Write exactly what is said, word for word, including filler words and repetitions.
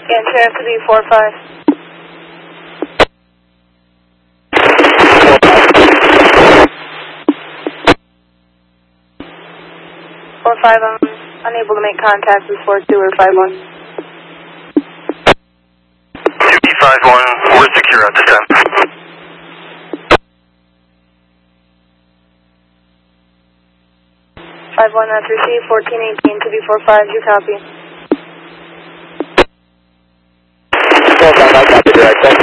And sheriff to be four five. four five, I'm unable to make contact with four two or five one. two B five one, we're secure at this time. five one, that's received, fourteen eighteen, to be four five, you copy. four five, I copy, direct.